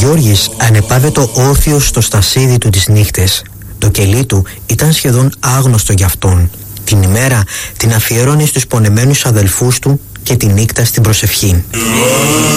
Γιώργης ανεπάβετο όρθιος στο στασίδι του τις νύχτες. Το κελί του ήταν σχεδόν άγνωστο για αυτόν. Την ημέρα την αφιέρωνε στους πονεμένους αδελφούς του και τη νύχτα στην προσευχή.